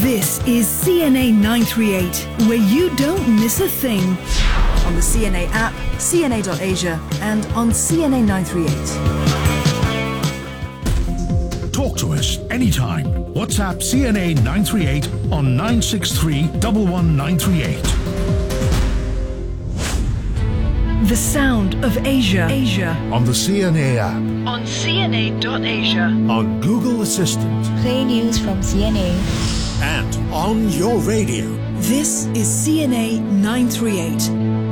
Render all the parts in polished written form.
This is CNA 938, where you don't miss a thing. On the CNA app, cna.asia, and on CNA 938. Talk to us anytime. WhatsApp CNA 938 on 963 11938. The sound of Asia. On the CNA app. On CNA.Asia. On Google Assistant. Play news from CNA. And on your radio. This is CNA 938.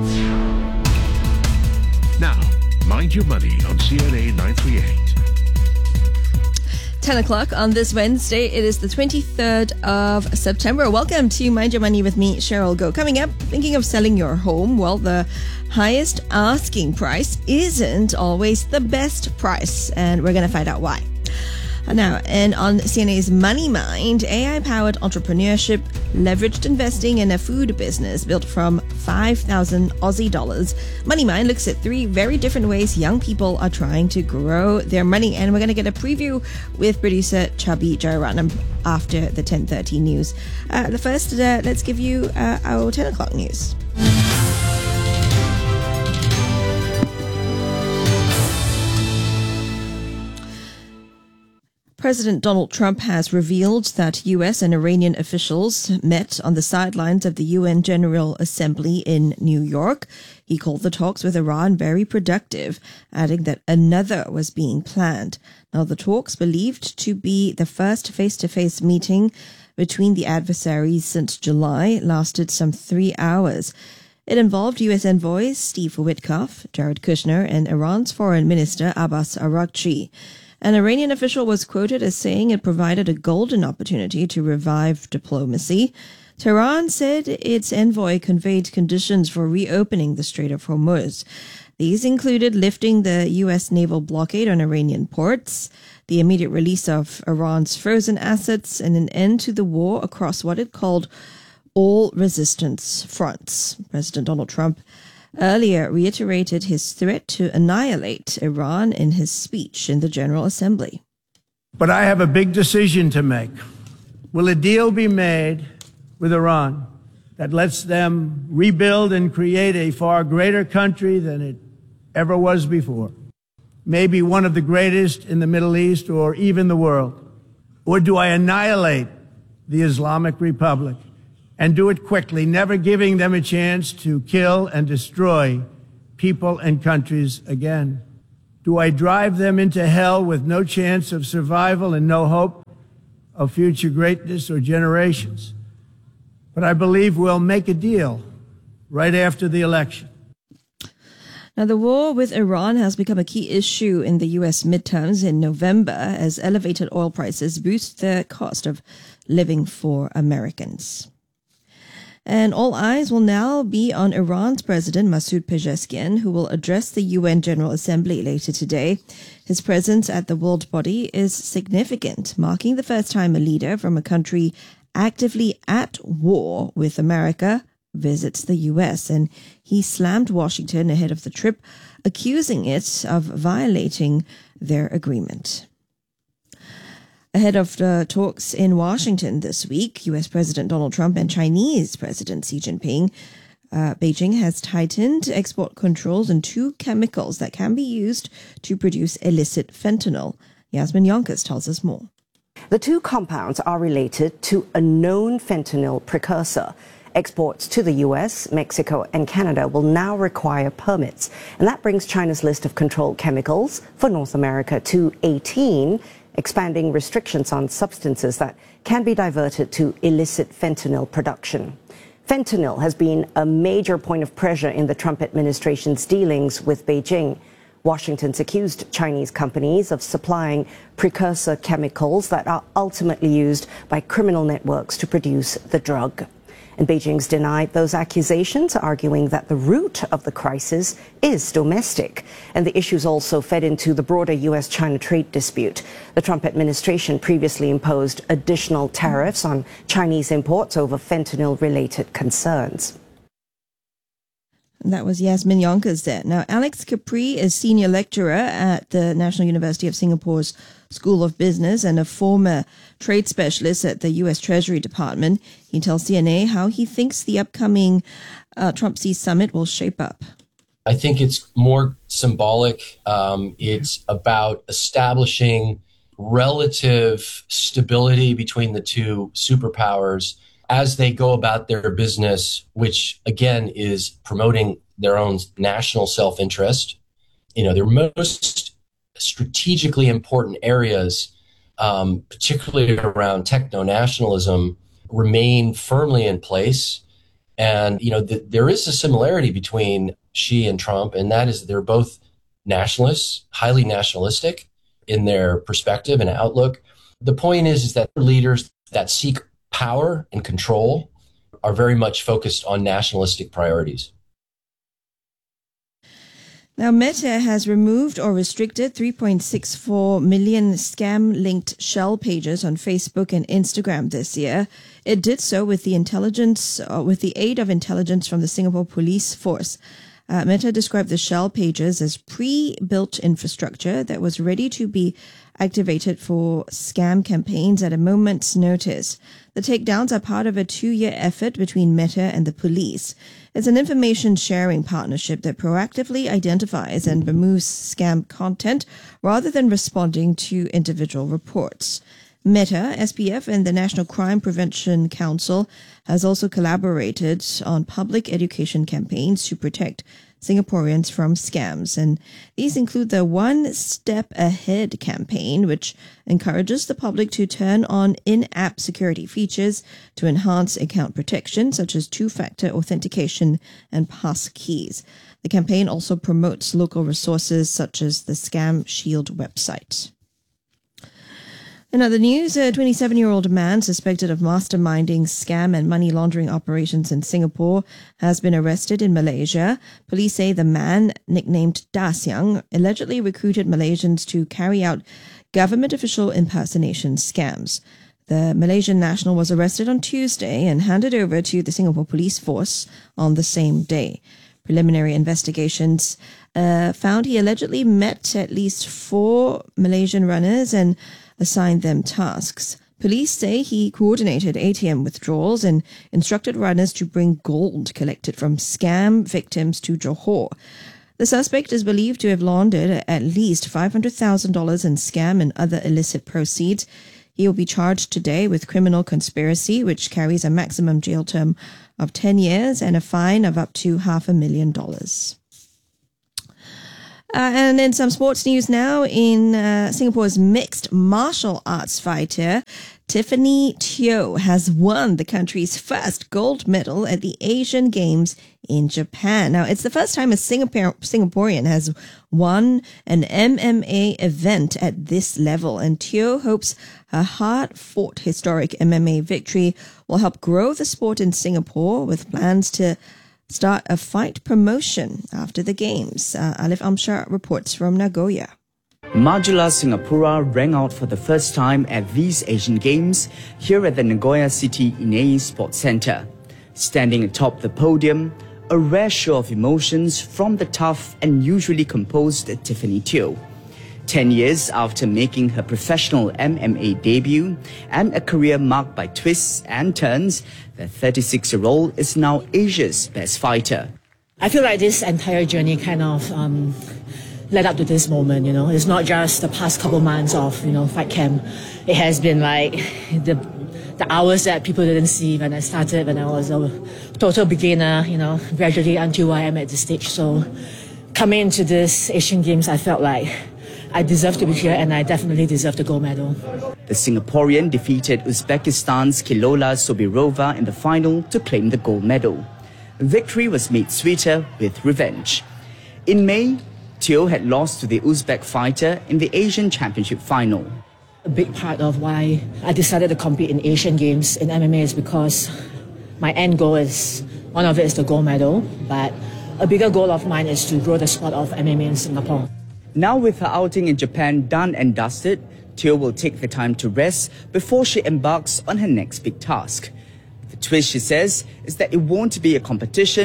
Now, Mind Your Money on CNA 938. 10 o'clock on this Wednesday. It is the 23rd of September. Welcome to Mind Your Money with me, Cheryl Go. Coming up, thinking of selling your home? Well, the highest asking price isn't always the best price, and we're going to find out why. Now, and on CNA's Money Mind, AI-powered entrepreneurship, leveraged investing in a food business built from 5,000 Aussie dollars. Money Mind looks at three very different ways young people are trying to grow their money. And we're going to get a preview with producer Chubby Jairatnam after the 10:30 news. The first, let's give you our 10 o'clock news. President Donald Trump has revealed that U.S. and Iranian officials met on the sidelines of the UN General Assembly in New York. He called the talks with Iran very productive, adding that another was being planned. Now, the talks, believed to be the first face-to-face meeting between the adversaries since July, lasted some 3 hours. It involved U.S. envoys Steve Witkoff, Jared Kushner, and Iran's Foreign Minister Abbas Araghchi. An Iranian official was quoted as saying it provided a golden opportunity to revive diplomacy. Tehran said its envoy conveyed conditions for reopening the Strait of Hormuz. These included lifting the U.S. naval blockade on Iranian ports, the immediate release of Iran's frozen assets, and an end to the war across what it called all resistance fronts. President Donald Trump earlier reiterated his threat to annihilate Iran in his speech in the General Assembly. But I have a big decision to make. Will a deal be made with Iran that lets them rebuild and create a far greater country than it ever was before? Maybe one of the greatest in the Middle East or even the world? Or do I annihilate the Islamic Republic and do it quickly, never giving them a chance to kill and destroy people and countries again? Do I drive them into hell with no chance of survival and no hope of future greatness or generations? But I believe we'll make a deal right after the election. Now, the war with Iran has become a key issue in the U.S. midterms in November as elevated oil prices boost the cost of living for Americans. And all eyes will now be on Iran's President Masoud Pezeshkian, who will address the UN General Assembly later today. His presence at the world body is significant, marking the first time a leader from a country actively at war with America visits the U.S., and he slammed Washington ahead of the trip, accusing it of violating their agreement. Ahead of the talks in Washington this week, U.S. President Donald Trump and Chinese President Xi Jinping, Beijing has tightened export controls on two chemicals that can be used to produce illicit fentanyl. Yasmin Yonkers tells us more. The two compounds are related to a known fentanyl precursor. Exports to the U.S., Mexico, and Canada will now require permits, and that brings China's list of controlled chemicals for North America to 18, expanding restrictions on substances that can be diverted to illicit fentanyl production. Fentanyl has been a major point of pressure in the Trump administration's dealings with Beijing. Washington's accused Chinese companies of supplying precursor chemicals that are ultimately used by criminal networks to produce the drug. And Beijing's denied those accusations, arguing that the root of the crisis is domestic. And the issues also fed into the broader U.S.-China trade dispute. The Trump administration previously imposed additional tariffs on Chinese imports over fentanyl-related concerns. That was Yasmin Yonkers there. Now, Alex Capri is senior lecturer at the National University of Singapore's School of Business and a former trade specialist at the U.S. Treasury Department. He tells CNA how he thinks the upcoming Trump-Xi summit will shape up. I think it's more symbolic. It's about establishing relative stability between the two superpowers as they go about their business, which again is promoting their own national self-interest. Their most strategically important areas, particularly around techno-nationalism, remain firmly in place. And, there is a similarity between Xi and Trump, and that is they're both nationalists, highly nationalistic in their perspective and outlook. The point is that leaders that seek power and control are very much focused on nationalistic priorities. Now, Meta has removed or restricted 3.64 million scam-linked shell pages on Facebook and Instagram this year. It did so with the aid of intelligence from the Singapore Police Force. Meta described the shell pages as pre-built infrastructure that was ready to be activated for scam campaigns at a moment's notice. The takedowns are part of a 2-year effort between Meta and the police. It's an information sharing partnership that proactively identifies and removes scam content rather than responding to individual reports. Meta, SPF, and the National Crime Prevention Council has also collaborated on public education campaigns to protect Singaporeans from scams. And these include the One Step Ahead campaign, which encourages the public to turn on in-app security features to enhance account protection, such as two-factor authentication and pass keys. The campaign also promotes local resources such as the Scam Shield website. In other news, a 27-year-old man suspected of masterminding scam and money laundering operations in Singapore has been arrested in Malaysia. Police say the man, nicknamed Da Siang, allegedly recruited Malaysians to carry out government official impersonation scams. The Malaysian national was arrested on Tuesday and handed over to the Singapore Police Force on the same day. Preliminary investigations found he allegedly met at least 4 Malaysian runners and assigned them tasks. Police say he coordinated ATM withdrawals and instructed runners to bring gold collected from scam victims to Johor. The suspect is believed to have laundered at least $500,000 in scam and other illicit proceeds. He will be charged today with criminal conspiracy, which carries a maximum jail term of 10 years and a fine of up to $500,000. And in some sports news now, in Singapore's mixed martial arts fighter, Tiffany Teo has won the country's first gold medal at the Asian Games in Japan. Now, it's the first time a Singaporean has won an MMA event at this level, and Teo hopes her hard-fought historic MMA victory will help grow the sport in Singapore, with plans to start a fight promotion after the Games. Alif Amshar reports from Nagoya. Majula Singapura rang out for the first time at these Asian Games here at the Nagoya City Inei Sports Centre. Standing atop the podium, a rare show of emotions from the tough and usually composed Tiffany Teo. 10 years after making her professional MMA debut and a career marked by twists and turns, the 36-year-old is now Asia's best fighter. I feel like this entire journey kind of led up to this moment, It's not just the past couple months of, fight camp. It has been like the hours that people didn't see when I started, when I was a total beginner, gradually until I am at this stage. So coming into this Asian Games, I felt like I deserve to be here, and I definitely deserve the gold medal. The Singaporean defeated Uzbekistan's Kilola Sobirova in the final to claim the gold medal. Victory was made sweeter with revenge. In May, Teo had lost to the Uzbek fighter in the Asian Championship final. A big part of why I decided to compete in Asian Games in MMA is because my end goal is, one of it is the gold medal, but a bigger goal of mine is to grow the sport of MMA in Singapore. Now with her outing in Japan done and dusted, Teo will take the time to rest before she embarks on her next big task. The twist, she says, is that it won't be a competition,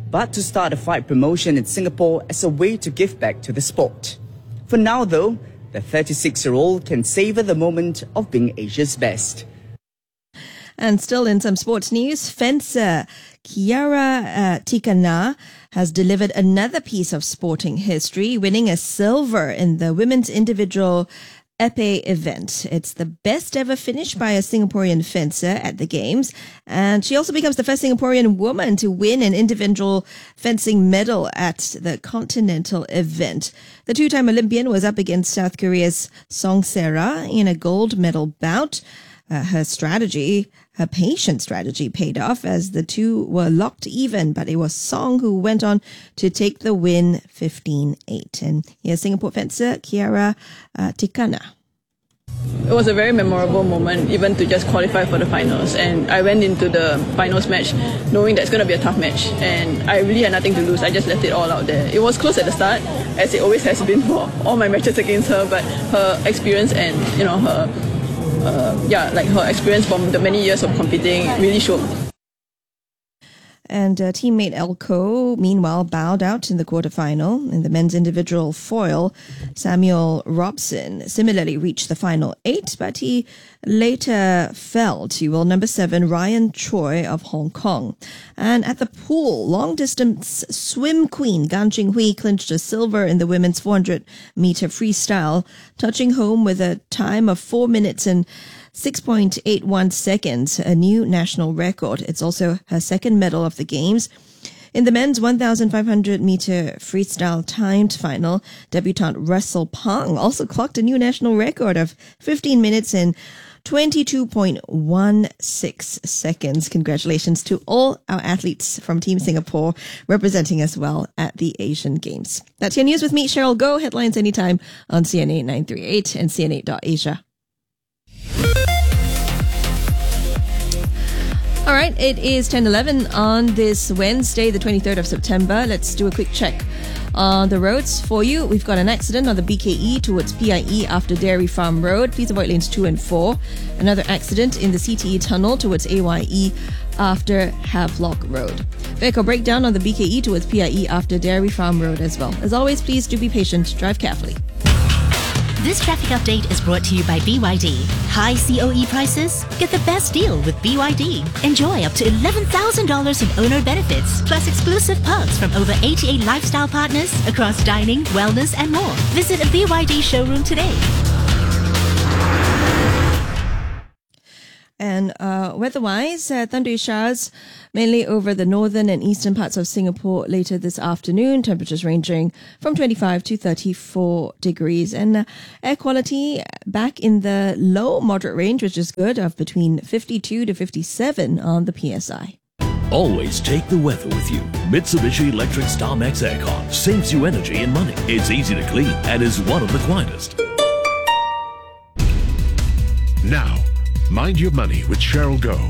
but to start a fight promotion in Singapore as a way to give back to the sport. For now, though, the 36-year-old can savor the moment of being Asia's best. And still in some sports news, fencer Kiara Tikana has delivered another piece of sporting history, winning a silver in the women's individual épée event. It's the best ever finish by a Singaporean fencer at the Games, and she also becomes the first Singaporean woman to win an individual fencing medal at the continental event. The two-time Olympian was up against South Korea's Song Sera in a gold medal bout. Her patient strategy paid off as the two were locked even, but it was Song who went on to take the win 15-8. And here's Singapore fencer Kiara Tikana. It was a very memorable moment, even to just qualify for the finals. And I went into the finals match knowing that it's going to be a tough match. And I really had nothing to lose. I just left it all out there. It was close at the start, as it always has been for all my matches against her. But her experience and, her experience from the many years of competing really showed. And teammate Elko, meanwhile, bowed out in the quarterfinal. In the men's individual foil, Samuel Robson similarly reached the final 8, but he later fell to world number 7, Ryan Choi of Hong Kong. And at the pool, long-distance swim queen Gan Jinghui clinched a silver in the women's 400-meter freestyle, touching home with a time of 4 minutes and 6.81 seconds, a new national record. It's also her second medal of the Games. In the men's 1,500-meter freestyle timed final, debutant Russell Pang also clocked a new national record of 15 minutes and 22.16 seconds. Congratulations to all our athletes from Team Singapore representing us well at the Asian Games. That's your news with me, Cheryl Goh. Headlines anytime on CNA 938 and CNA.Asia. All right, it is 10:11 on this Wednesday, the 23rd of September. Let's do a quick check on the roads for you. We've got an accident on the BKE towards PIE after Dairy Farm Road. Please avoid lanes 2 and 4. Another accident in the CTE tunnel towards AYE after Havelock Road. Vehicle breakdown on the BKE towards PIE after Dairy Farm Road as well. As always, please do be patient. Drive carefully. This traffic update is brought to you by BYD. High COE prices? Get the best deal with BYD. Enjoy up to $11,000 in owner benefits, plus exclusive perks from over 88 lifestyle partners across dining, wellness, and more. Visit a BYD showroom today. And weather-wise, thundery showers mainly over the northern and eastern parts of Singapore later this afternoon. Temperatures ranging from 25 to 34 degrees. And air quality back in the low moderate range, which is good, of between 52 to 57 on the PSI. Always take the weather with you. Mitsubishi Electric StarMax Aircon saves you energy and money. It's easy to clean and is one of the quietest. Now, Mind Your Money with Cheryl Goh.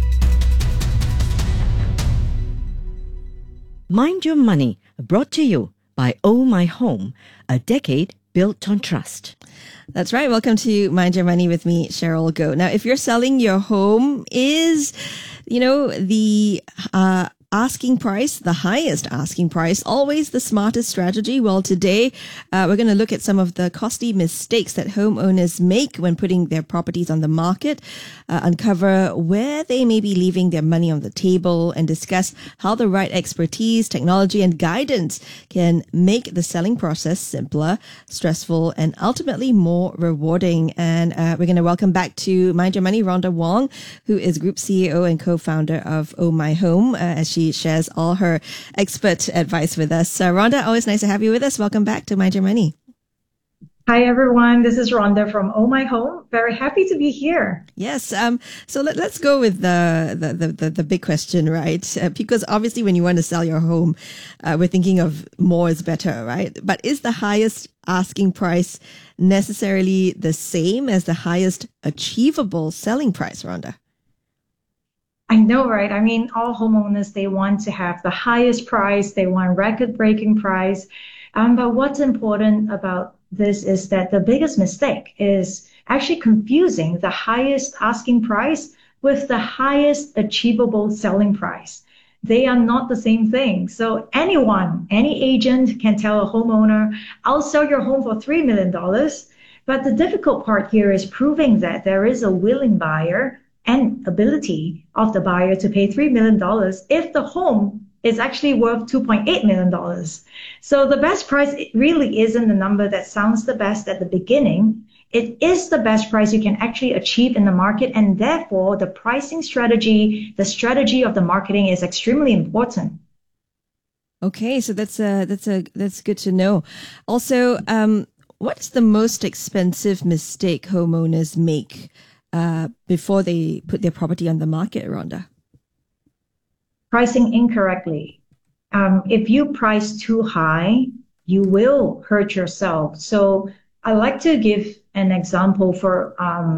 Mind Your Money, brought to you by Oh My Home, a decade built on trust. That's right. Welcome to Mind Your Money with me, Cheryl Goh. Now, if you're selling your home, is, the asking price, the highest asking price, always the smartest strategy? Well, today we're going to look at some of the costly mistakes that homeowners make when putting their properties on the market, uncover where they may be leaving their money on the table, and discuss how the right expertise, technology, and guidance can make the selling process simpler, stressful, and ultimately more rewarding. And we're going to welcome back to Mind Your Money Rhonda Wong, who is Group CEO and co-founder of Oh My Home, as she shares all her expert advice with us. Rhonda, always nice to have you with us. Welcome back to Mind Your Money. Hi, everyone. This is Rhonda from Oh My Home. Very happy to be here. Yes. So let's go with the big question, right? Because obviously when you want to sell your home, we're thinking of more is better, right? But is the highest asking price necessarily the same as the highest achievable selling price, Rhonda? I know, right? I mean, all homeowners, they want to have the highest price. They want record-breaking price. But what's important about this is that the biggest mistake is actually confusing the highest asking price with the highest achievable selling price. they are not the same thing. So anyone, any agent can tell a homeowner, I'll sell your home for $3 million. But the difficult part here is proving that there is a willing buyer and ability of the buyer to pay $3 million if the home is actually worth $2.8 million. So the best price really isn't the number that sounds the best at the beginning. It is the best price you can actually achieve in the market, and therefore the pricing strategy, the strategy of the marketing is extremely important. Okay, so that's good to know. Also, what's the most expensive mistake homeowners make before they put their property on the market, Rhonda? Pricing incorrectly. If you price too high, you will hurt yourself. So I like to give an example for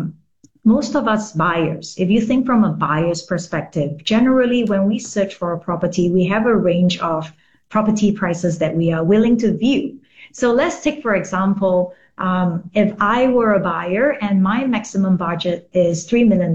most of us buyers. If you think from a buyer's perspective, generally when we search for a property, we have a range of property prices that we are willing to view. So let's take, for example, if I were a buyer and my maximum budget is $3 million,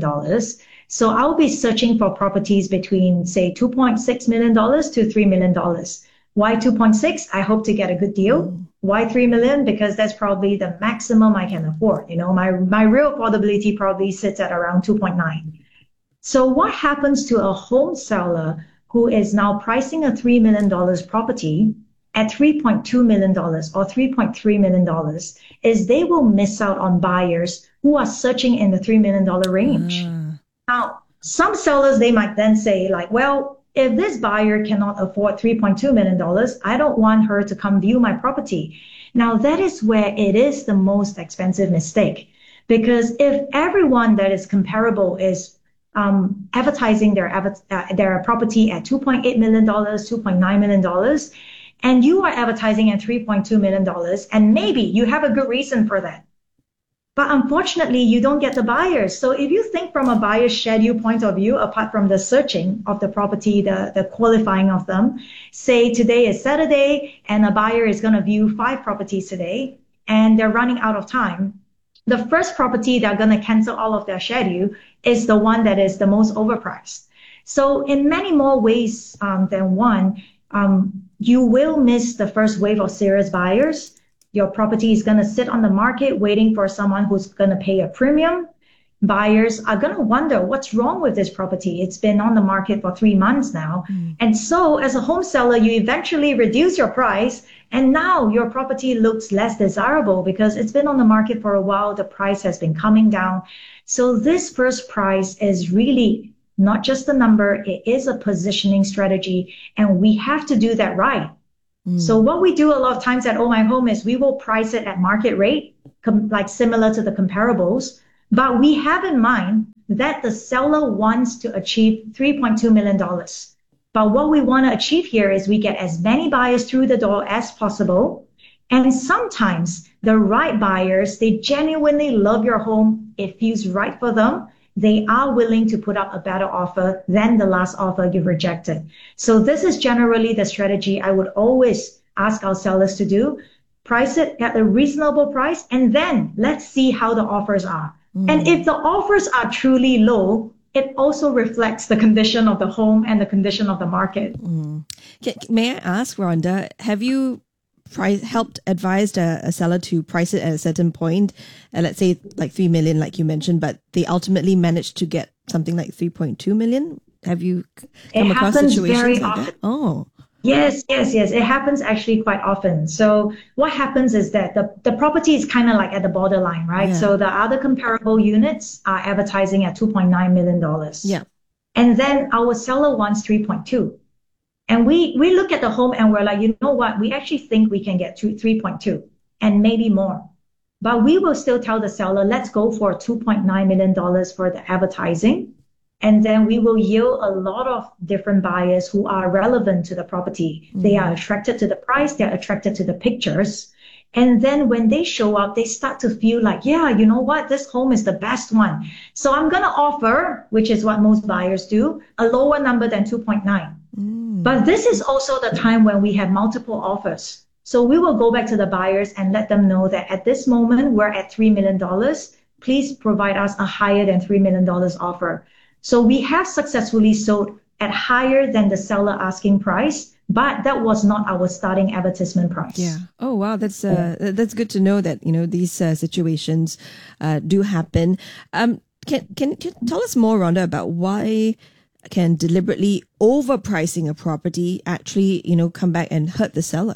so I'll be searching for properties between, say, $2.6 million to $3 million. Why 2.6? I hope to get a good deal. Why 3 million? Because that's probably the maximum I can afford. You know, my real affordability probably sits at around 2.9. So what happens to a home seller who is now pricing a $3 million property at $3.2 million or $3.3 million is they will miss out on buyers who are searching in the $3 million range. Now, some sellers, they might then say like, well, if this buyer cannot afford $3.2 million, I don't want her to come view my property. Now, that is where it is the most expensive mistake. Because if everyone that is comparable is advertising their property at $2.8 million, $2.9 million, and you are advertising at $3.2 million, and maybe you have a good reason for that. But unfortunately, you don't get the buyers. So if you think from a buyer's schedule point of view, apart from the searching of the property, the qualifying of them, say today is Saturday and a buyer is going to view 5 properties today and they're running out of time. The first property they're going to cancel all of their schedule is the one that is the most overpriced. So in many more ways than one, you will miss the first wave of serious buyers. Your property is going to sit on the market waiting for someone who's going to pay a premium. Buyers are going to wonder what's wrong with this property. It's been on the market for 3 months now. And so as a home seller, you eventually reduce your price and now your property looks less desirable because it's been on the market for a while. The price has been coming down. So this first price is really not just a number. It is a positioning strategy and we have to do that right. So what we do a lot of times at Oh My Home is we will price it at market rate, like similar to the comparables, but we have in mind that the seller wants to achieve $3.2 million. But what we want to achieve here is we get as many buyers through the door as possible. And sometimes the right buyers, they genuinely love your home. It feels right for them. They are willing to put up a better offer than the last offer you rejected. So this is generally the strategy I would always ask our sellers to do. Price it at a reasonable price, and then let's see how the offers are. And if the offers are truly low, it also reflects the condition of the home and the condition of the market. May I ask, Rhonda, have you helped advise a seller to price it at a certain point, let's say like 3 million, like you mentioned, but they ultimately managed to get something like 3.2 million? Have you come across situations like that? Oh, yes. It happens actually quite often. So what happens is that the property is kind of like at the borderline, right? Yeah. So the other comparable units are advertising at $2.9 million. Yeah. And then our seller wants 3.2. And we look at the home and we're like, you know what? We actually think we can get to 3.2 and maybe more. But we will still tell the seller, let's go for $2.9 million for the advertising. And then we will yield a lot of different buyers who are relevant to the property. They are attracted to the price. They're attracted to the pictures. And then when they show up, they start to feel like, yeah, you know what? This home is the best one. So I'm going to offer, which is what most buyers do, a lower number than 2.9. But this is also the time when we have multiple offers. So we will go back to the buyers and let them know that at this moment, we're at $3 million. Please provide us a higher than $3 million offer. So we have successfully sold at higher than the seller asking price, but that was not our starting advertisement price. Yeah. Oh, wow. That's good to know that, these situations do happen. Can you tell us more, Rhonda, about why can deliberately overpricing a property actually, come back and hurt the seller?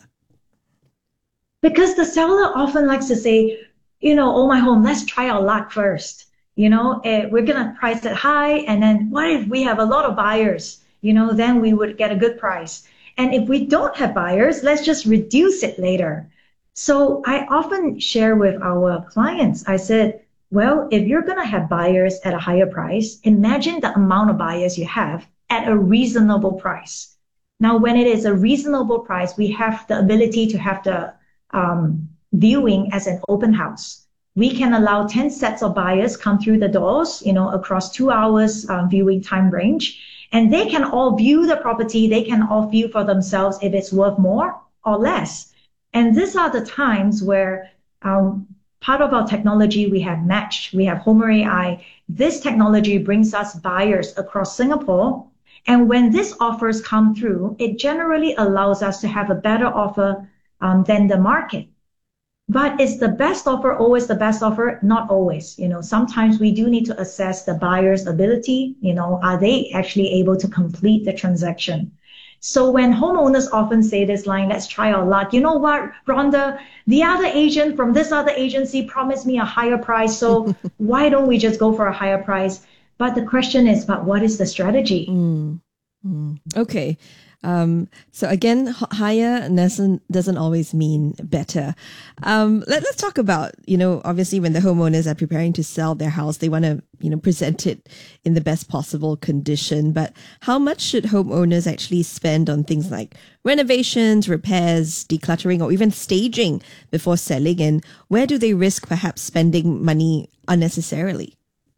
Because the seller often likes to say, oh, my home, let's try our luck first. We're going to price it high. And then what if we have a lot of buyers? Then we would get a good price. And if we don't have buyers, let's just reduce it later. So I often share with our clients, I said, well, if you're going to have buyers at a higher price, imagine the amount of buyers you have at a reasonable price. Now, when it is a reasonable price, we have the ability to have the viewing as an open house. We can allow 10 sets of buyers come through the doors, across 2 hours viewing time range. And they can all view the property. They can all view for themselves if it's worth more or less. And these are the times where part of our technology, we have Match, we have Homer AI. This technology brings us buyers across Singapore. And when these offers come through, it generally allows us to have a better offer than the market. But is the best offer always the best offer? Not always. Sometimes we do need to assess the buyer's ability. Are they actually able to complete the transaction? So when homeowners often say this line, let's try our luck. You know what, Rhonda, the other agent from this other agency promised me a higher price. So why don't we just go for a higher price? But the question is, but what is the strategy? Okay. So again, higher doesn't always mean better. Let's talk about, obviously when the homeowners are preparing to sell their house, they want to, present it in the best possible condition. But how much should homeowners actually spend on things like renovations, repairs, decluttering, or even staging before selling? And where do they risk perhaps spending money unnecessarily?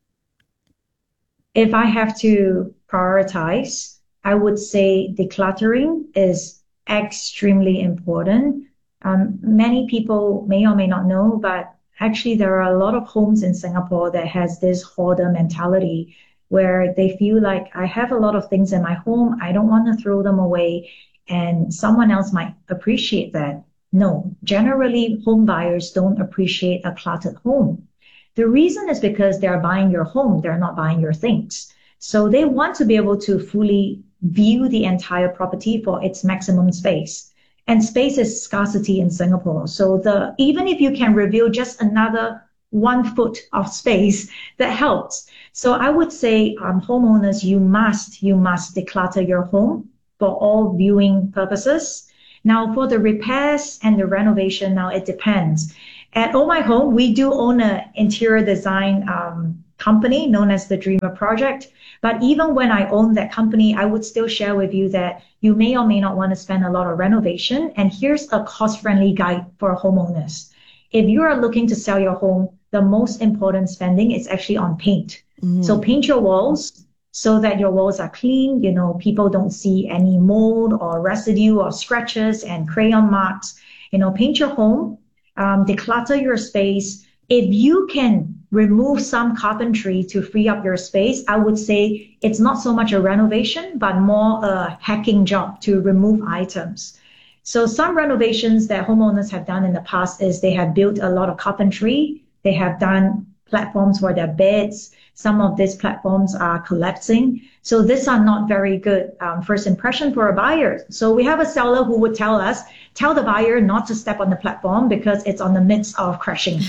If I have to prioritize, I would say decluttering is extremely important. Many people may or may not know, but actually there are a lot of homes in Singapore that has this hoarder mentality where they feel like I have a lot of things in my home. I don't want to throw them away and someone else might appreciate that. No, generally home buyers don't appreciate a cluttered home. The reason is because they're buying your home. They're not buying your things. So they want to be able to fully view the entire property for its maximum space. And space is scarcity in Singapore. So even if you can reveal just another 1 foot of space, that helps. So I would say, homeowners, you must declutter your home for all viewing purposes. Now, for the repairs and the renovation, now it depends. At Oh My Home, we do own an interior design company known as the Dreamer Project. But even when I own that company, I would still share with you that you may or may not want to spend a lot of renovation. And here's a cost-friendly guide for homeowners. If you are looking to sell your home, the most important spending is actually on paint. So paint your walls so that your walls are clean. People don't see any mold or residue or scratches and crayon marks. Paint your home, declutter your space. If you can remove some carpentry to free up your space, I would say it's not so much a renovation, but more a hacking job to remove items. So some renovations that homeowners have done in the past is they have built a lot of carpentry. They have done platforms for their beds. Some of these platforms are collapsing. So these are not very good first impression for a buyer. So we have a seller who would tell the buyer not to step on the platform because it's on the midst of crashing.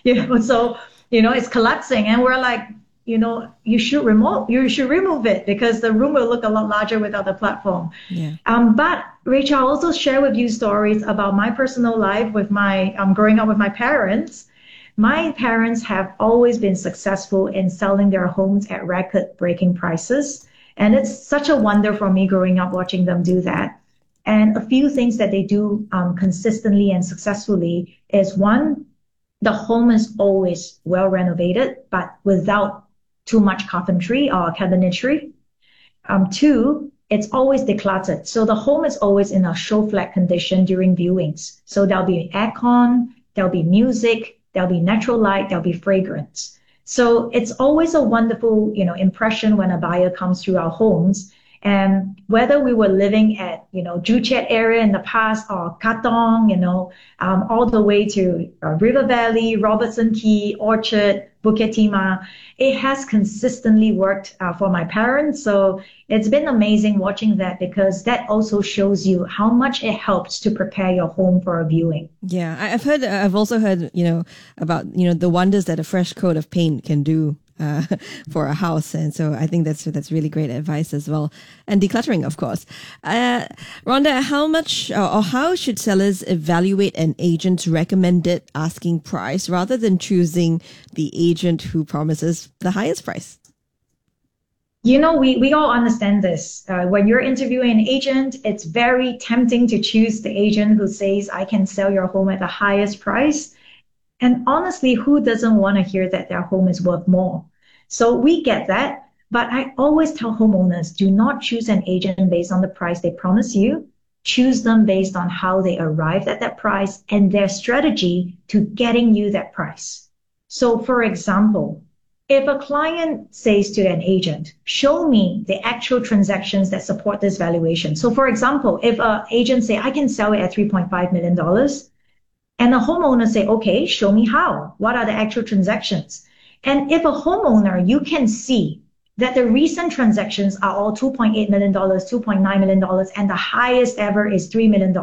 So it's collapsing, and we're like, you should remove it because the room will look a lot larger without the platform. Yeah. But Rachel, I'll also share with you stories about my personal life with my growing up with my parents. My parents have always been successful in selling their homes at record-breaking prices, and it's such a wonder for me growing up watching them do that. And a few things that they do consistently and successfully is one, the home is always well renovated, but without too much carpentry or cabinetry. Two, it's always decluttered. So the home is always in a show flat condition during viewings. So there'll be aircon, there'll be music, there'll be natural light, there'll be fragrance. So it's always a wonderful, impression when a buyer comes through our homes. And whether we were living at, Joo Chiat area in the past or Katong, all the way to River Valley, Robertson Key, Orchard, Bukit Timah, it has consistently worked for my parents. So it's been amazing watching that, because that also shows you how much it helps to prepare your home for a viewing. Yeah, I've also heard, about, the wonders that a fresh coat of paint can do for a house. And so I think that's really great advice as well. And decluttering, of course. Rhonda, how much or how should sellers evaluate an agent's recommended asking price rather than choosing the agent who promises the highest price? We all understand this. When you're interviewing an agent, it's very tempting to choose the agent who says, I can sell your home at the highest price. And honestly, who doesn't want to hear that their home is worth more? So we get that. But I always tell homeowners, do not choose an agent based on the price they promise you. Choose them based on how they arrived at that price and their strategy to getting you that price. So for example, if a client says to an agent, show me the actual transactions that support this valuation. So for example, if an agent say, I can sell it at $3.5 million, and the homeowner say, okay, show me how. What are the actual transactions? And if a homeowner, you can see that the recent transactions are all $2.8 million, $2.9 million, and the highest ever is $3 million,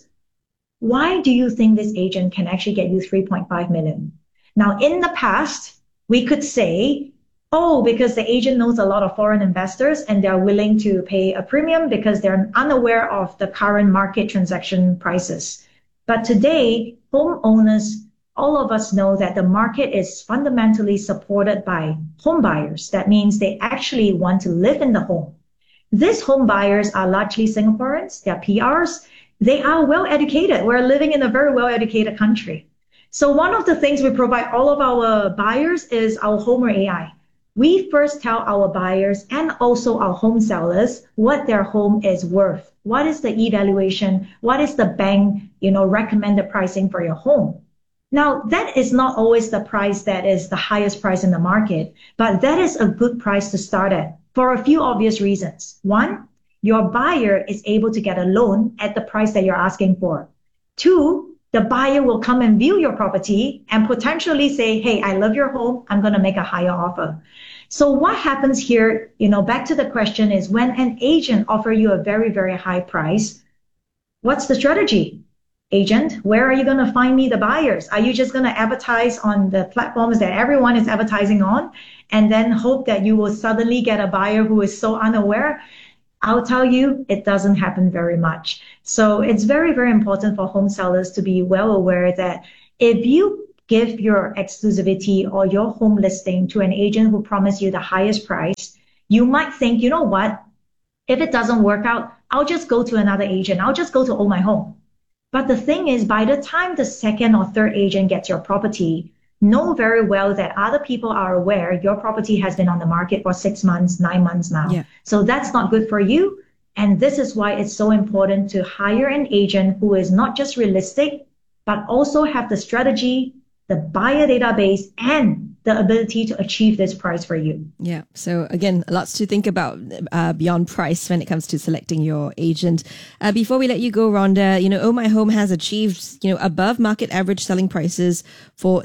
why do you think this agent can actually get you $3.5 million? Now, in the past, we could say, oh, because the agent knows a lot of foreign investors and they're willing to pay a premium because they're unaware of the current market transaction prices. But today, homeowners, all of us know that the market is fundamentally supported by home buyers. That means they actually want to live in the home. These home buyers are largely Singaporeans, they're PRs, they are well educated. We're living in a very well educated country. So one of the things we provide all of our buyers is our Homer AI. We first tell our buyers and also our home sellers what their home is worth. What is the evaluation? What is the bank, recommended pricing for your home? Now, that is not always the price that is the highest price in the market, but that is a good price to start at for a few obvious reasons. One, your buyer is able to get a loan at the price that you're asking for. Two, the buyer will come and view your property and potentially say, hey, I love your home. I'm going to make a higher offer. So what happens here, back to the question is when an agent offers you a very, very high price, what's the strategy? Agent, where are you going to find me the buyers? Are you just going to advertise on the platforms that everyone is advertising on and then hope that you will suddenly get a buyer who is so unaware? I'll tell you, it doesn't happen very much. So it's very, very important for home sellers to be well aware that if you give your exclusivity or your home listing to an agent who promised you the highest price, you might think, you know what? If it doesn't work out, I'll just go to another agent. I'll just go to Oh My Home. But the thing is, by the time the second or third agent gets your property, know very well that other people are aware your property has been on the market for 6 months, 9 months now. Yeah. So that's not good for you. And this is why it's so important to hire an agent who is not just realistic, but also have the strategy, the buyer database, and the ability to achieve this price for you. Yeah. So again, lots to think about beyond price when it comes to selecting your agent. Before we let you go, Rhonda, Oh My Home has achieved, above market average selling prices for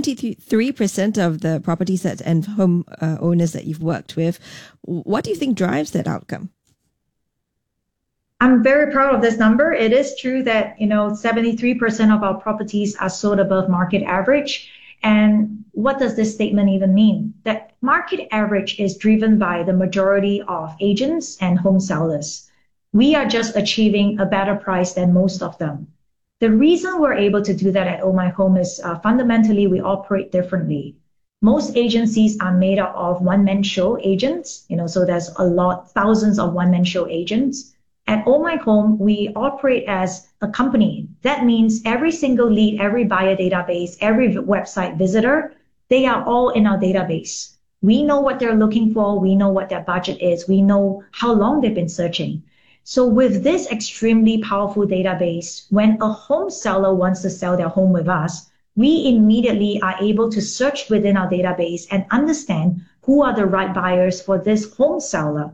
73% of the properties and home owners that you've worked with. What do you think drives that outcome? I'm very proud of this number. It is true that, 73% of our properties are sold above market average. And what does this statement even mean? That market average is driven by the majority of agents and home sellers. We are just achieving a better price than most of them. The reason we're able to do that at Oh My Home is fundamentally we operate differently. Most agencies are made up of one-man show agents, so there's thousands of one-man show agents. At Oh My Home, we operate as a company. That means every single lead, every buyer database, every website visitor, they are all in our database. We know what they're looking for. We know what their budget is. We know how long they've been searching. So with this extremely powerful database, when a home seller wants to sell their home with us, we immediately are able to search within our database and understand who are the right buyers for this home seller.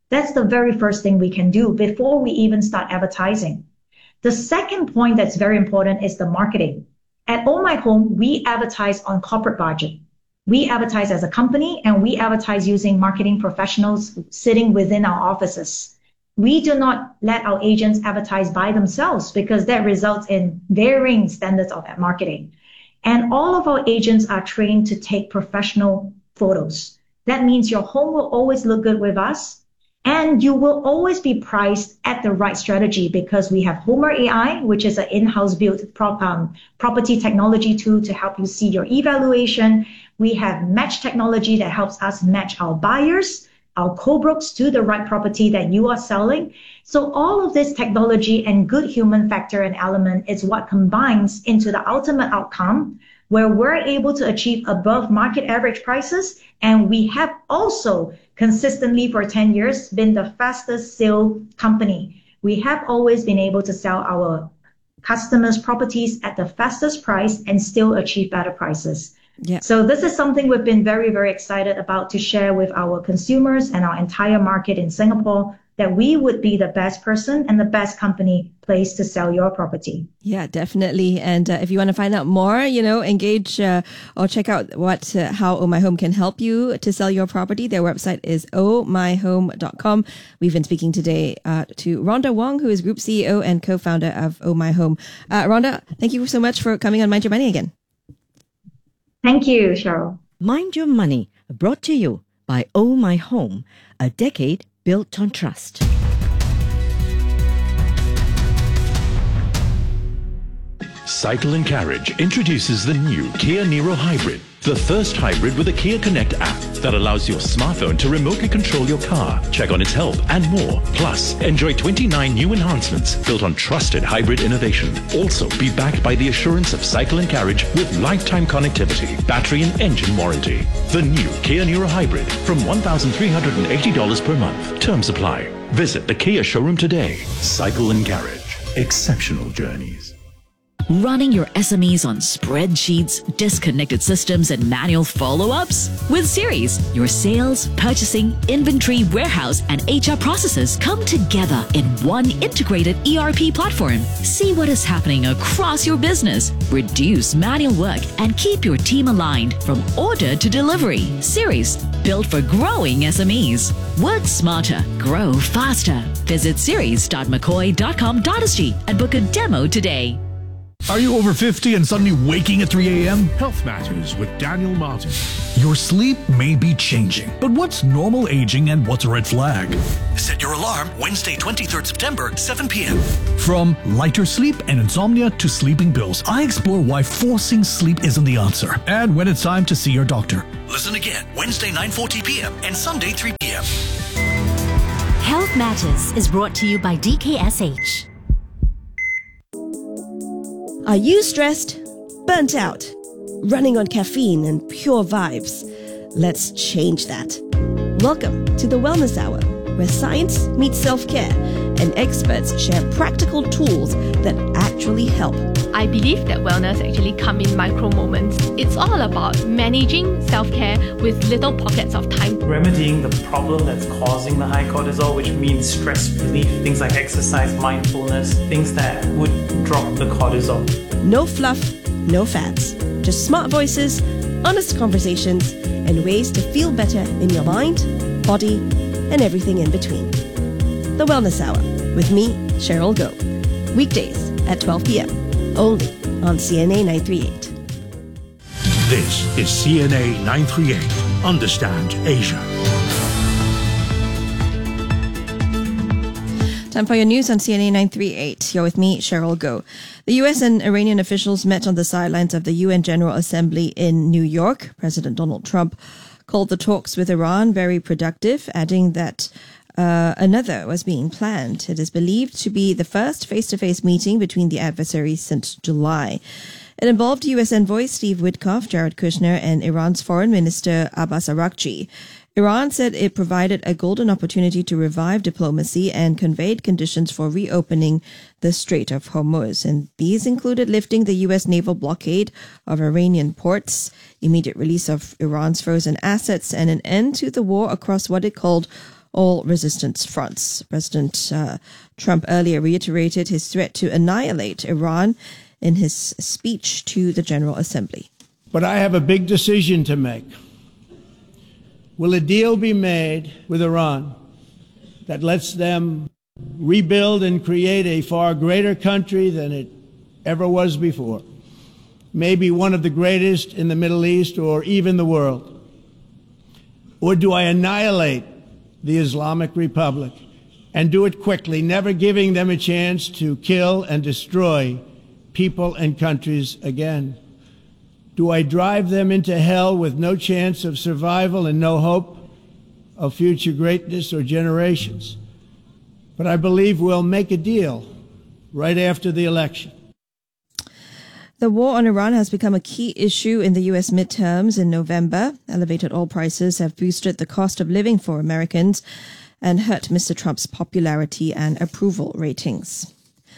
That's the very first thing we can do before we even start advertising. The second point that's very important is the marketing. At Oh My Home, we advertise on corporate budget. We advertise as a company and we advertise using marketing professionals sitting within our offices. We do not let our agents advertise by themselves because that results in varying standards of marketing. And all of our agents are trained to take professional photos. That means your home will always look good with us. And you will always be priced at the right strategy because we have Homer AI, which is an in-house built property technology tool to help you see your evaluation. We have Match technology that helps us match our buyers, our co-brokes to the right property that you are selling. So all of this technology and good human factor and element is what combines into the ultimate outcome where we're able to achieve above market average prices. And we have also consistently for 10 years been the fastest sale company. We have always been able to sell our customers' properties at the fastest price and still achieve better prices. Yeah. So this is something we've been very, very excited about to share with our consumers and our entire market in Singapore, that we would be the best person and the best company place to sell your property. Yeah, definitely. And if you want to find out more, engage or check out how Oh My Home can help you to sell your property. Their website is ohmyhome.com. We've been speaking today to Rhonda Wong, who is Group CEO and co-founder of Oh My Home. Rhonda, thank you so much for coming on Mind Your Money again. Thank you, Cheryl. Mind Your Money, brought to you by Oh My Home, a decade built on trust. Cycle & Carriage introduces the new Kia Niro Hybrid, the first hybrid with a Kia Connect app that allows your smartphone to remotely control your car, check on its health, and more. Plus, enjoy 29 new enhancements built on trusted hybrid innovation. Also, be backed by the assurance of Cycle & Carriage with lifetime connectivity, battery and engine warranty. The new Kia Niro Hybrid from $1,380 per month. Terms apply. Visit the Kia showroom today. Cycle & Carriage. Exceptional journeys. Running your SMEs on spreadsheets, disconnected systems, and manual follow-ups? With Series, your sales, purchasing, inventory, warehouse, and HR processes come together in one integrated ERP platform. See what is happening across your business, reduce manual work, and keep your team aligned from order to delivery. Series, built for growing SMEs. Work smarter, grow faster. Visit series.mccoy.com.sg and book a demo today. Are you over 50 and suddenly waking at 3 a.m.? Health Matters with Daniel Martin. Your sleep may be changing, but what's normal aging and what's a red flag? Set your alarm Wednesday, 23rd September, 7 p.m. From lighter sleep and insomnia to sleeping pills, I explore why forcing sleep isn't the answer and when it's time to see your doctor. Listen again Wednesday, 9:40 p.m. and Sunday, 3 p.m. Health Matters is brought to you by DKSH. Are you stressed? Burnt out? Running on caffeine and pure vibes? Let's change that. Welcome to the Wellness Hour, where science meets self-care and experts share practical tools that actually help. I believe that wellness actually comes in micro moments. It's all about managing self-care with little pockets of time. Remedying the problem that's causing the high cortisol, which means stress relief, things like exercise, mindfulness, things that would drop the cortisol. No fluff, no fads. Just smart voices, honest conversations, and ways to feel better in your mind, body, and everything in between. The Wellness Hour with me, Cheryl Goh. Weekdays at 12 p.m. only on CNA 938. This is CNA 938. Understand Asia. Time for your news on CNA 938. You're with me, Cheryl Goh. The U.S. and Iranian officials met on the sidelines of the UN General Assembly in New York. President Donald Trump called the talks with Iran very productive, adding that another was being planned. It is believed to be the first face-to-face meeting between the adversaries since July. It involved U.S. envoys Steve Witkoff, Jared Kushner, and Iran's Foreign Minister Abbas Araghchi. Iran said it provided a golden opportunity to revive diplomacy and conveyed conditions for reopening the Strait of Hormuz. And these included lifting the U.S. naval blockade of Iranian ports, immediate release of Iran's frozen assets, and an end to the war across what it called all resistance fronts. President Trump earlier reiterated his threat to annihilate Iran in his speech to the General Assembly. But I have a big decision to make. Will a deal be made with Iran that lets them rebuild and create a far greater country than it ever was before? Maybe one of the greatest in the Middle East or even the world? Or do I annihilate the Islamic Republic and do it quickly, never giving them a chance to kill and destroy people and countries again? Do I drive them into hell with no chance of survival and no hope of future greatness or generations? But I believe we'll make a deal right after the election. The war on Iran has become a key issue in the U.S. midterms in November. Elevated oil prices have boosted the cost of living for Americans and hurt Mr. Trump's popularity and approval ratings.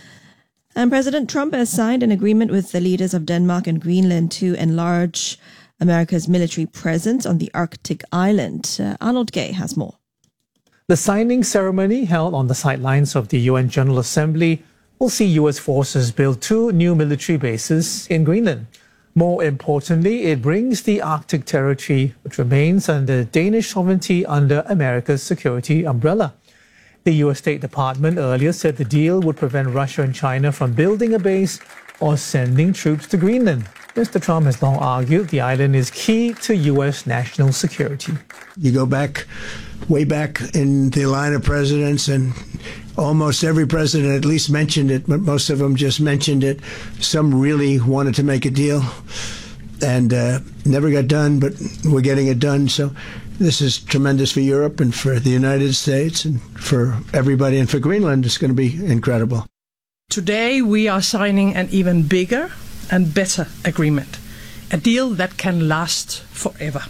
And President Trump has signed an agreement with the leaders of Denmark and Greenland to enlarge America's military presence on the Arctic island. Arnold Gay has more. The signing ceremony held on the sidelines of the UN General Assembly will see U.S. forces build 2 new military bases in Greenland. More importantly, it brings the Arctic territory, which remains under Danish sovereignty, under America's security umbrella. The U.S. State Department earlier said the deal would prevent Russia and China from building a base or sending troops to Greenland. Mr. Trump has long argued the island is key to U.S. national security. You go back, way back in the line of presidents, and almost every president at least mentioned it, but most of them just mentioned it. Some really wanted to make a deal and never got done, but we're getting it done. So this is tremendous for Europe and for the United States and for everybody. And for Greenland, it's going to be incredible. Today, we are signing an even bigger and better agreement, a deal that can last forever.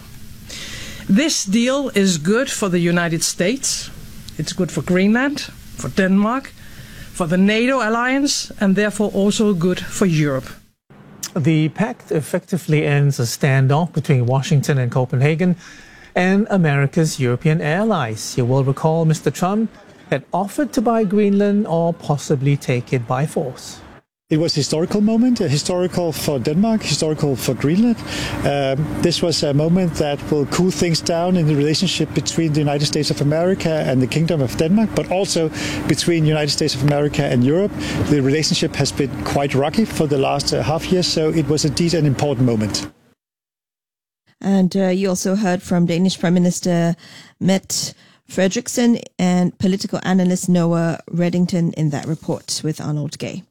This deal is good for the United States, it's good for Greenland, for Denmark, for the NATO alliance, and therefore also good for Europe. The pact effectively ends a standoff between Washington and Copenhagen and America's European allies. You will recall Mr. Trump had offered to buy Greenland or possibly take it by force. It was a historical moment, historical for Denmark, historical for Greenland. This was a moment that will cool things down in the relationship between the United States of America and the Kingdom of Denmark, but also between the United States of America and Europe. The relationship has been quite rocky for the last half year, so it was indeed an important moment. And you also heard from Danish Prime Minister Mette Frederiksen and political analyst Noah Reddington in that report with Arnold Gay.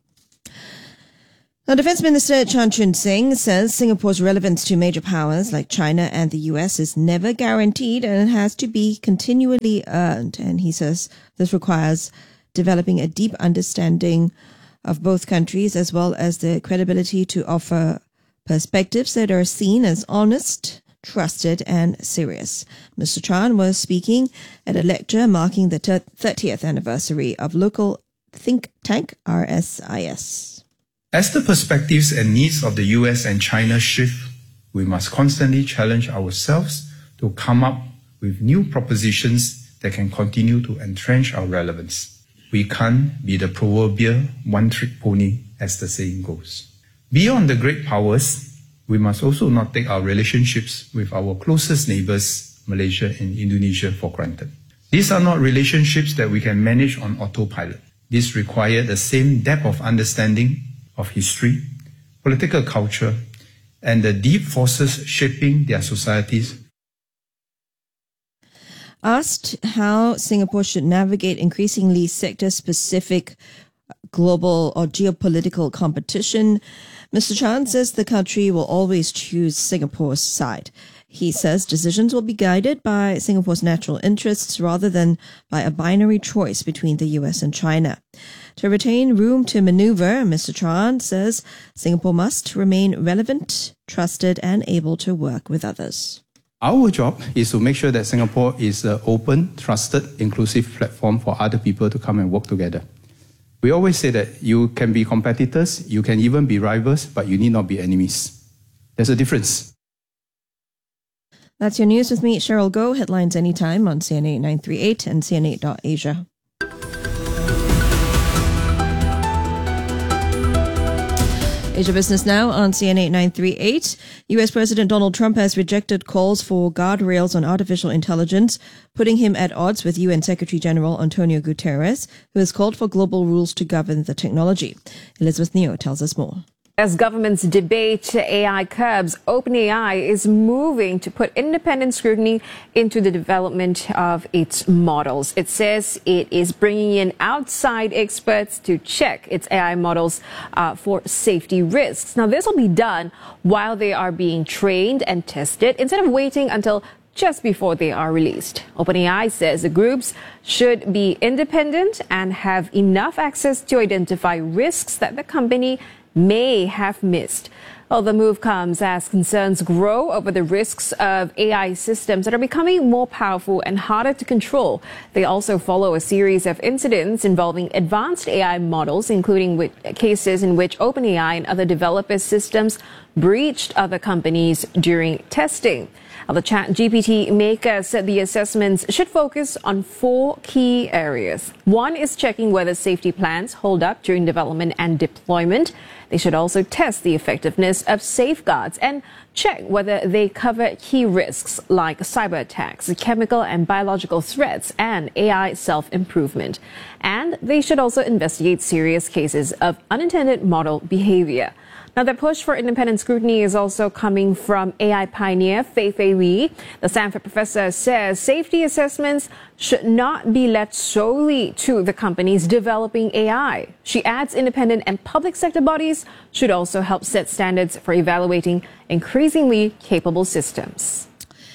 Now, Defense Minister Chan Chun Sing says Singapore's relevance to major powers like China and the US is never guaranteed and has to be continually earned. And he says this requires developing a deep understanding of both countries as well as the credibility to offer perspectives that are seen as honest, trusted and serious. Mr. Chan was speaking at a lecture marking the 30th anniversary of local think tank RSIS. As the perspectives and needs of the US and China shift, we must constantly challenge ourselves to come up with new propositions that can continue to entrench our relevance. We can't be the proverbial one-trick pony, as the saying goes. Beyond the great powers, we must also not take our relationships with our closest neighbors, Malaysia and Indonesia, for granted. These are not relationships that we can manage on autopilot. These require the same depth of understanding of history, political culture, and the deep forces shaping their societies. Asked how Singapore should navigate increasingly sector-specific global or geopolitical competition, Mr. Chan says the country will always choose Singapore's side. He says decisions will be guided by Singapore's natural interests rather than by a binary choice between the US and China. To retain room to maneuver, Mr. Chan says Singapore must remain relevant, trusted, and able to work with others. Our job is to make sure that Singapore is an open, trusted, inclusive platform for other people to come and work together. We always say that you can be competitors, you can even be rivals, but you need not be enemies. There's a difference. That's your news with me, Cheryl Goh. Headlines anytime on CNA 938 and CNA.Asia. Asia Business Now on CNA 938. US President Donald Trump has rejected calls for guardrails on artificial intelligence, putting him at odds with UN Secretary General Antonio Guterres, who has called for global rules to govern the technology. Elizabeth Neo tells us more. As governments debate AI curbs, OpenAI is moving to put independent scrutiny into the development of its models. It says it is bringing in outside experts to check its AI models for safety risks. Now, this will be done while they are being trained and tested instead of waiting until just before they are released. OpenAI says the groups should be independent and have enough access to identify risks that the company may have missed. Well, the move comes as concerns grow over the risks of AI systems that are becoming more powerful and harder to control. They also follow a series of incidents involving advanced AI models, including cases in which OpenAI and other developers' systems breached other companies during testing. The ChatGPT maker said the assessments should focus on 4 key areas. One is checking whether safety plans hold up during development and deployment. They should also test the effectiveness of safeguards and check whether they cover key risks like cyber attacks, chemical and biological threats, and AI self-improvement. And they should also investigate serious cases of unintended model behavior. Now, the push for independent scrutiny is also coming from AI pioneer Fei Fei Li. The Stanford professor says safety assessments should not be left solely to the companies developing AI. She adds independent and public sector bodies should also help set standards for evaluating increasingly capable systems.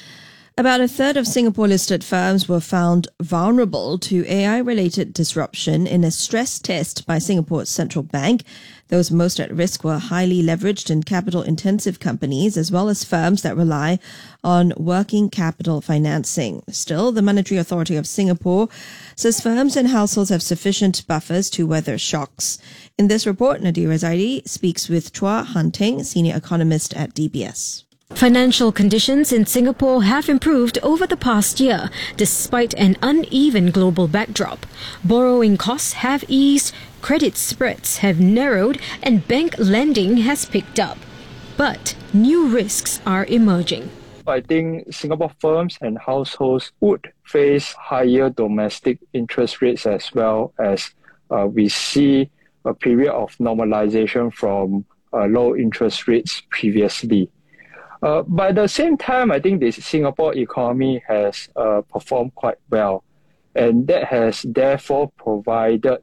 About a third of Singapore-listed firms were found vulnerable to AI-related disruption in a stress test by Singapore's central bank. Those most at risk were highly leveraged and capital-intensive companies, as well as firms that rely on working capital financing. Still, the Monetary Authority of Singapore says firms and households have sufficient buffers to weather shocks. In this report, Nadira Zaidi speaks with Chua Han Teng, senior economist at DBS. Financial conditions in Singapore have improved over the past year, despite an uneven global backdrop. Borrowing costs have eased, credit spreads have narrowed, and bank lending has picked up. But new risks are emerging. I think Singapore firms and households would face higher domestic interest rates as well as we see a period of normalization from low interest rates previously. But at the same time, I think the Singapore economy has performed quite well, and that has therefore provided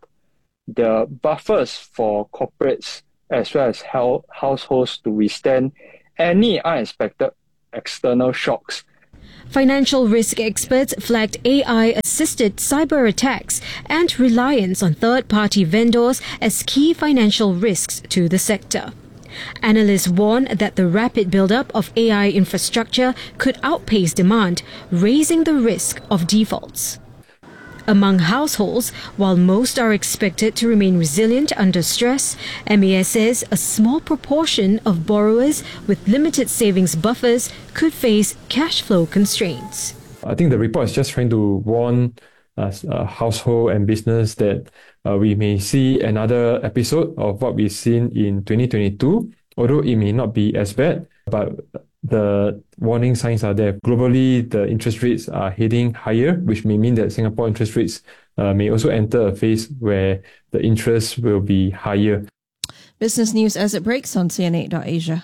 the buffers for corporates as well as households to withstand any unexpected external shocks. Financial risk experts flagged AI-assisted cyber attacks and reliance on third-party vendors as key financial risks to the sector. Analysts warn that the rapid build-up of AI infrastructure could outpace demand, raising the risk of defaults. Among households, while most are expected to remain resilient under stress, MAS says a small proportion of borrowers with limited savings buffers could face cash flow constraints. I think the report is just trying to warn household and business that we may see another episode of what we've seen in 2022, although it may not be as bad, but the warning signs are there. Globally, the interest rates are heading higher, which may mean that Singapore interest rates may also enter a phase where the interest will be higher. Business news as it breaks on CNA.Asia.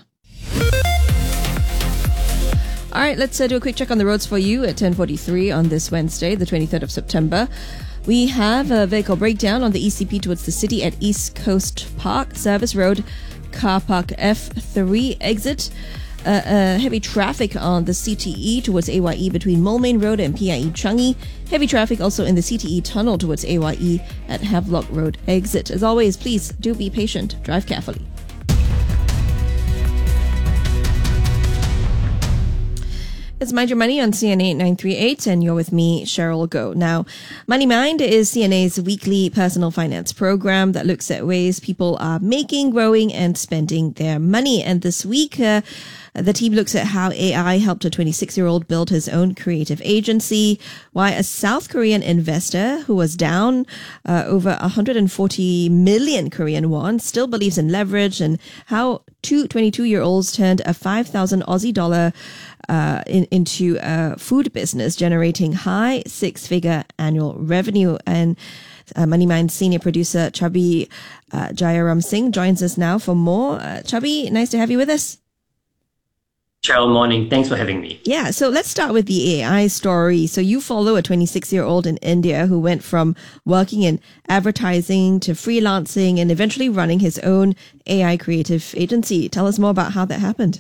All right, let's do a quick check on the roads for you at 10:43 on this Wednesday, the 23rd of September. We have a vehicle breakdown on the ECP towards the city at East Coast Park, Service Road, Car Park F3 exit. Heavy traffic on the CTE towards AYE between Moulmein Road and PIE Changi. Heavy traffic also in the CTE tunnel towards AYE at Havelock Road exit. As always, please do be patient. Drive carefully. It's Mind Your Money on CNA 938, and you're with me, Cheryl Goh. Now, Money Mind is CNA's weekly personal finance program that looks at ways people are making, growing, and spending their money. And this week, The team looks at how AI helped a 26-year-old build his own creative agency, why a South Korean investor who was down over 140 million Korean won still believes in leverage, and how two 22-year-olds turned a 5,000 Aussie dollar into a food business, generating high six-figure annual revenue. And Moneymind senior producer Chubby Jayaram Singh joins us now for more. Chubby, nice to have you with us. Cheryl, morning. Thanks for having me. Yeah, so let's start with the AI story. So you follow a 26-year-old in India who went from working in advertising to freelancing and eventually running his own AI creative agency. Tell us more about how that happened.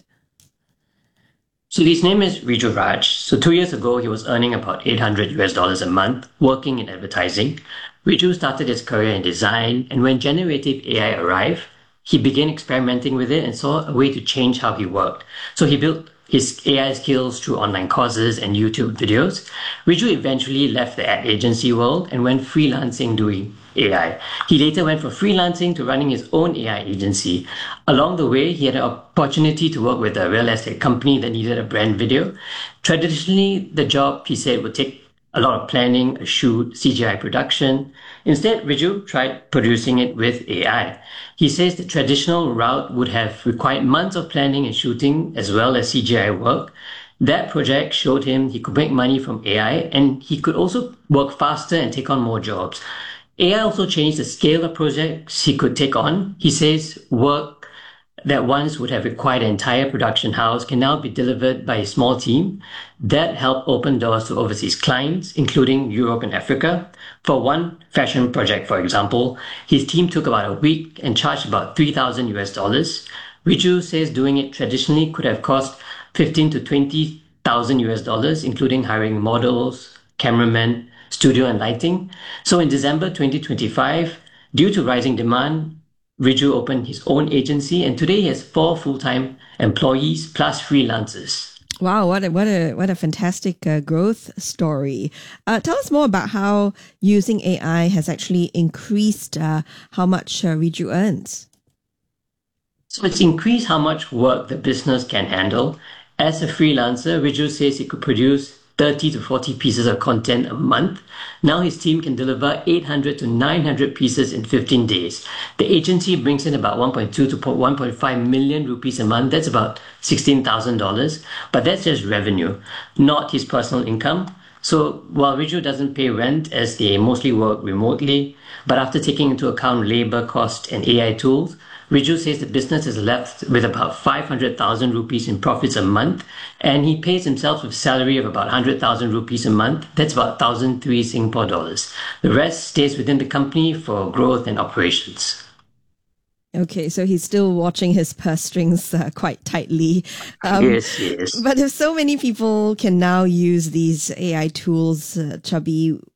So his name is Riju Raj. So 2 years ago, he was earning about $800 a month working in advertising. Riju started his career in design, and when generative AI arrived, he began experimenting with it and saw a way to change how he worked. So he built his AI skills through online courses and YouTube videos. Riju eventually left the ad agency world and went freelancing doing AI. He later went from freelancing to running his own AI agency. Along the way, he had an opportunity to work with a real estate company that needed a brand video. Traditionally, the job, he said, would take a lot of planning, a shoot, CGI production. Instead, Riju tried producing it with AI. He says the traditional route would have required months of planning and shooting as well as CGI work. That project showed him he could make money from AI, and he could also work faster and take on more jobs. AI also changed the scale of projects he could take on. He says work that once would have required an entire production house can now be delivered by a small team. That helped open doors to overseas clients, including Europe and Africa. For one fashion project, for example, his team took about a week and charged about $3,000 US. Riju says doing it traditionally could have cost $15,000 to $20,000 US, including hiring models, cameramen, studio and lighting. So in December 2025, due to rising demand, Riju opened his own agency, and today he has 4 full-time employees plus freelancers. Wow, what a fantastic growth story. Tell us more about how using AI has actually increased how much Riju earns. So it's increased how much work the business can handle. As a freelancer, Riju says he could produce 30 to 40 pieces of content a month. Now his team can deliver 800 to 900 pieces in 15 days. The agency brings in about 1.2 to 1.5 million rupees a month. That's about $16,000. But that's just revenue, not his personal income. So while Riju doesn't pay rent as they mostly work remotely, but after taking into account labor cost and AI tools, Riju says the business is left with about 500,000 rupees in profits a month, and he pays himself a salary of about 100,000 rupees a month. That's about 1,003 Singapore dollars. The rest stays within the company for growth and operations. Okay, so he's still watching his purse strings quite tightly. Yes. But if so many people can now use these AI tools, Chubby,